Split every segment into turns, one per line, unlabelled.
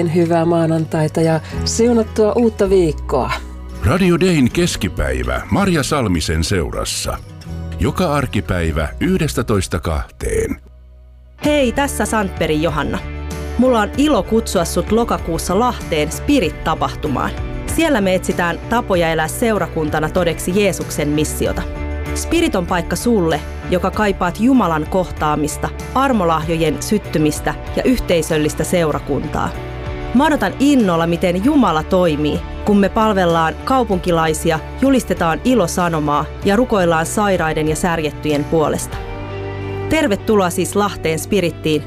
Hyvää maanantaita ja siunattua uutta viikkoa.
Radio Dayn keskipäivä Marja Salmisen seurassa. Joka arkipäivä 11:2.
Hei, tässä Sandbergin Johanna. Mulla on ilo kutsua sut lokakuussa Lahteen Spirit-tapahtumaan. Siellä me etsitään tapoja elää seurakuntana todeksi Jeesuksen missiota. Spirit on paikka sulle, joka kaipaat Jumalan kohtaamista, armolahjojen syttymistä ja yhteisöllistä seurakuntaa. Mä odotan innolla, miten Jumala toimii, kun me palvellaan kaupunkilaisia, julistetaan ilosanomaa ja rukoillaan sairaiden ja särjettyjen puolesta. Tervetuloa siis Lahteen Spirittiin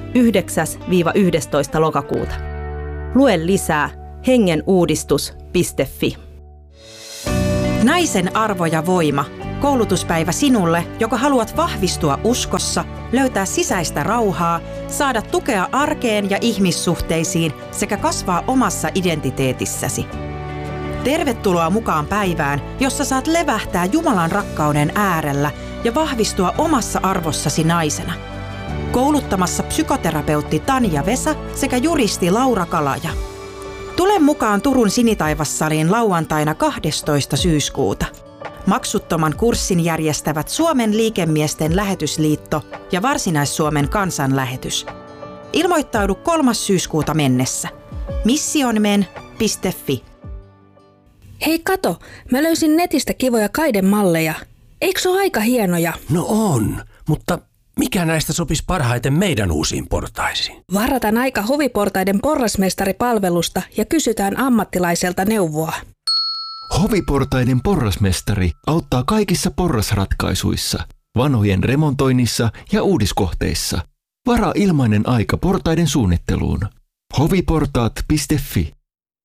9-11. lokakuuta. Lue lisää hengenuudistus.fi.
Naisen arvo ja voima. Koulutuspäivä sinulle, joka haluat vahvistua uskossa, löytää sisäistä rauhaa, saada tukea arkeen ja ihmissuhteisiin sekä kasvaa omassa identiteetissäsi. Tervetuloa mukaan päivään, jossa saat levähtää Jumalan rakkauden äärellä ja vahvistua omassa arvossasi naisena. Kouluttamassa psykoterapeutti Tanja Vesa sekä juristi Laura Kalaja. Tule mukaan Turun Sinitaivassaliin lauantaina 12. syyskuuta. Maksuttoman kurssin järjestävät Suomen liikemiesten lähetysliitto ja Varsinais-Suomen kansanlähetys. Ilmoittaudu 3. syyskuuta mennessä. missionmen.fi.
Hei kato, mä löysin netistä kivoja kaidemalleja. Eikö se ole aika hienoja?
No on, mutta mikä näistä sopisi parhaiten meidän uusiin portaisiin?
Varataan aika Hoviportaiden porrasmestaripalvelusta ja kysytään ammattilaiselta neuvoa.
Hoviportaiden porrasmestari auttaa kaikissa porrasratkaisuissa, vanhojen remontoinnissa ja uudiskohteissa. Varaa ilmainen aika portaiden suunnitteluun. hoviportaat.fi.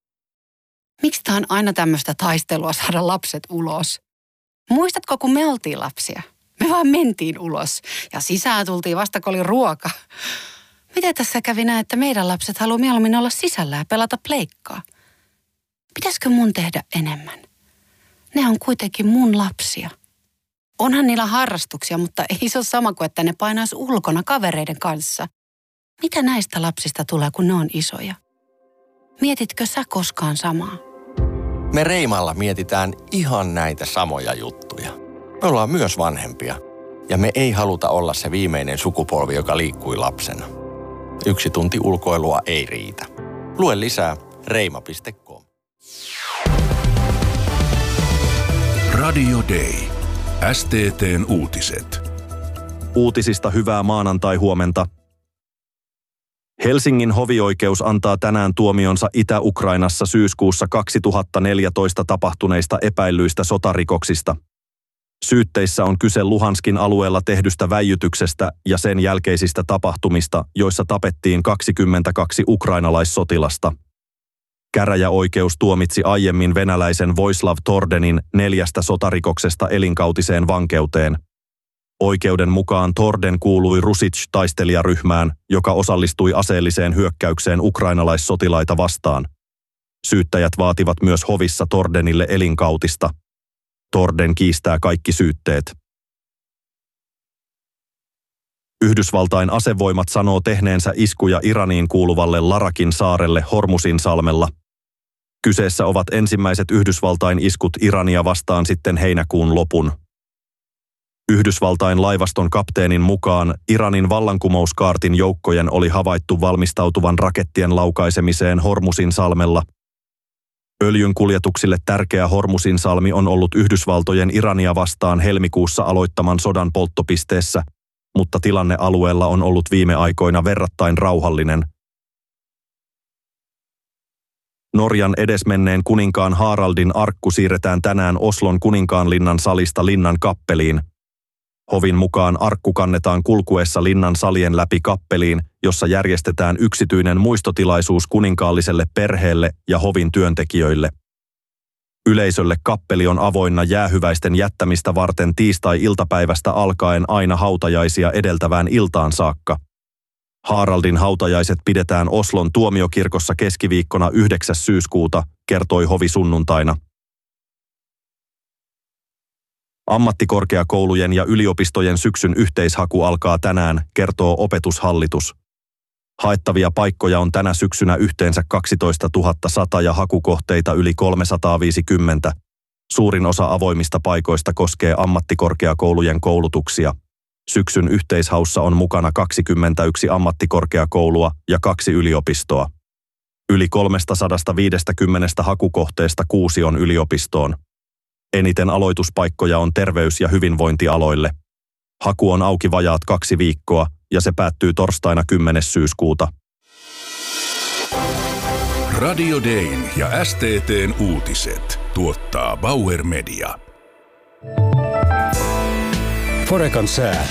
Miksi tää on aina tämmöistä taistelua saada lapset ulos? Muistatko, kun me oltiin lapsia? Me vaan mentiin ulos ja sisään tultiin vasta, kun oli ruoka. Miten tässä kävi näin, että meidän lapset haluaa mieluummin olla sisällä ja pelata pleikkaa? Pitäisikö mun tehdä enemmän? Ne on kuitenkin mun lapsia. Onhan niillä harrastuksia, mutta ei se ole sama kuin, että ne painaisi ulkona kavereiden kanssa. Mitä näistä lapsista tulee, kun ne on isoja? Mietitkö sä koskaan samaa?
Me Reimalla mietitään ihan näitä samoja juttuja. Me ollaan myös vanhempia ja me ei haluta olla se viimeinen sukupolvi, joka liikkui lapsena. 1 tunti ulkoilua ei riitä. Lue lisää reima.com.
Radio Day. STT:n uutiset.
Uutisista hyvää maanantai-huomenta. Helsingin hovioikeus antaa tänään tuomionsa Itä-Ukrainassa syyskuussa 2014 tapahtuneista epäillyistä sotarikoksista. Syytteissä on kyse Luhanskin alueella tehdystä väijytyksestä ja sen jälkeisistä tapahtumista, joissa tapettiin 22 ukrainalaissotilasta. Käräjäoikeus tuomitsi aiemmin venäläisen Voislav Tordenin 4 sotarikoksesta elinkautiseen vankeuteen. Oikeuden mukaan Torden kuului Rusic-taistelijaryhmään, joka osallistui aseelliseen hyökkäykseen ukrainalaissotilaita vastaan. Syyttäjät vaativat myös hovissa Tordenille elinkautista. Torden kiistää kaikki syytteet. Yhdysvaltain asevoimat sanoo tehneensä iskuja Iraniin kuuluvalle Larakin saarelle Hormusin salmella. Kyseessä ovat ensimmäiset Yhdysvaltain iskut Irania vastaan sitten heinäkuun lopun. Yhdysvaltain laivaston kapteenin mukaan Iranin vallankumouskaartin joukkojen oli havaittu valmistautuvan rakettien laukaisemiseen Hormusin salmella. Öljyn kuljetuksille tärkeä Hormusin salmi on ollut Yhdysvaltojen Irania vastaan helmikuussa aloittaman sodan polttopisteessä, mutta tilanne alueella on ollut viime aikoina verrattain rauhallinen. Norjan edesmenneen kuninkaan Haraldin arkku siirretään tänään Oslon Kuninkaanlinnan salista Linnan kappeliin. Hovin mukaan arkku kannetaan kulkuessa Linnan salien läpi kappeliin, jossa järjestetään yksityinen muistotilaisuus kuninkaalliselle perheelle ja hovin työntekijöille. Yleisölle kappeli on avoinna jäähyväisten jättämistä varten tiistai-iltapäivästä alkaen aina hautajaisia edeltävään iltaan saakka. Haraldin hautajaiset pidetään Oslon tuomiokirkossa keskiviikkona 9. syyskuuta, kertoi hovi sunnuntaina. Ammattikorkeakoulujen ja yliopistojen syksyn yhteishaku alkaa tänään, kertoo Opetushallitus. Haettavia paikkoja on tänä syksynä yhteensä 12 100 ja hakukohteita yli 350. Suurin osa avoimista paikoista koskee ammattikorkeakoulujen koulutuksia. Syksyn yhteishaussa on mukana 21 ammattikorkeakoulua ja 2 yliopistoa. Yli 350 hakukohteesta 6 on yliopistoon. Eniten aloituspaikkoja on terveys- ja hyvinvointialoille. Haku on auki vajaat 2 viikkoa ja se päättyy torstaina 10. syyskuuta.
Radio Dayn ja STT:n uutiset tuottaa Bauer Media.
Forekan sää.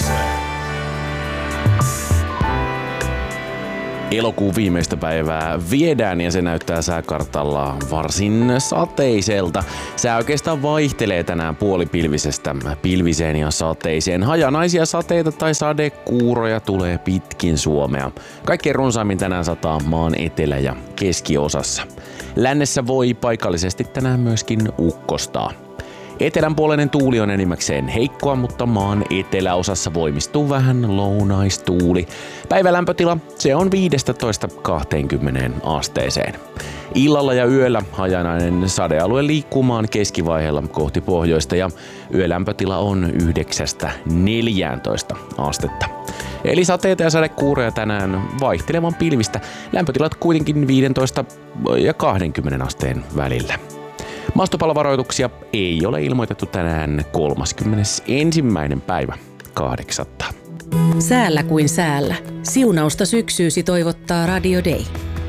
Elokuun viimeistä päivää viedään ja se näyttää sääkartalla varsin sateiselta. Sää oikeastaan vaihtelee tänään puolipilvisestä pilviseen ja sateiseen. Hajanaisia sateita tai sadekuuroja tulee pitkin Suomea. Kaikkein runsaimmin tänään sataa maan etelä- ja keskiosassa. Lännessä voi paikallisesti tänään myöskin ukkostaa. Etelänpuoleinen tuuli on enimmäkseen heikkoa, mutta maan eteläosassa voimistuu vähän lounaistuuli. Päivälämpötila se on 15-20 asteeseen. Illalla ja yöllä hajanainen sadealue liikkuu maan keskivaiheella kohti pohjoista ja yölämpötila on 9-14 astetta. Eli sateita ja sadekuuroja tänään vaihtelevan pilvistä. Lämpötilat kuitenkin 15 ja 20 asteen välillä. Maastopalovaroituksia ei ole ilmoitettu tänään 31. päivä 8.
Säällä kuin säällä. Siunausta syksyysi toivottaa Radio Day.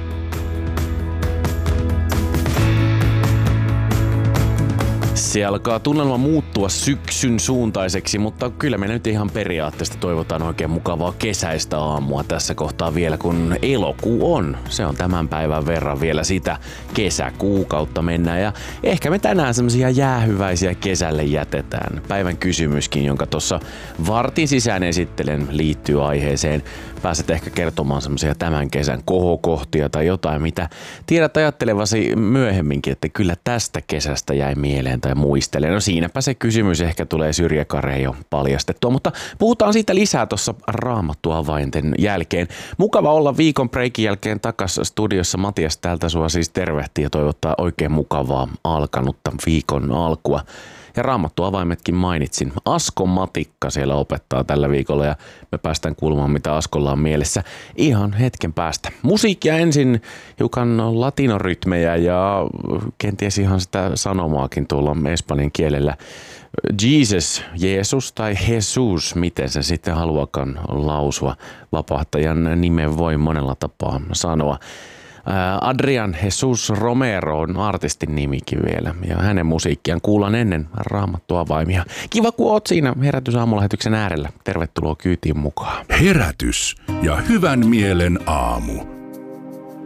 Se alkaa tunnelma muuttua syksyn suuntaiseksi, mutta kyllä me nyt ihan periaatteesta toivotaan oikein mukavaa kesäistä aamua tässä kohtaa vielä, kun elokuu on. Se on tämän päivän verran vielä sitä kesäkuukautta mennään ja ehkä me tänään semmosia jäähyväisiä kesälle jätetään. Päivän kysymyskin, jonka tuossa vartin sisään esittelen, liittyy aiheeseen. Pääset ehkä kertomaan semmosia tämän kesän kohokohtia tai jotain, mitä tiedät ajattelevasi myöhemminkin, että kyllä tästä kesästä jäi mieleen tai muistelee. No siinäpä se kysymys ehkä tulee Syrjäkareen jo paljastettua, mutta puhutaan siitä lisää tuossa Raamattu-avainten jälkeen. Mukava olla viikon breikin jälkeen takas studiossa. Matias täältä sua siis tervehtii ja toivottaa oikein mukavaa alkanutta viikon alkua. Ja Raamattu-avaimetkin mainitsin. Asko Matikka siellä opettaa tällä viikolla ja me päästään kuulemaan, mitä Askolla on mielessä ihan hetken päästä. Musiikkia ensin, hiukan latinorytmejä ja kenties ihan sitä sanomaakin tuolla espanjan kielellä. Jesus, Jeesus tai Jesus, miten se sitten haluakaan lausua. Vapahtajan nimen voi monella tapaa sanoa. Adrian Jesus Romero on artistin nimikin vielä ja hänen musiikkiaan kuullaan ennen Raamattu-avaimia. Kiva kun oot siinä Herätys-aamulähetyksen äärellä. Tervetuloa kyytiin mukaan.
Herätys ja hyvän mielen aamu.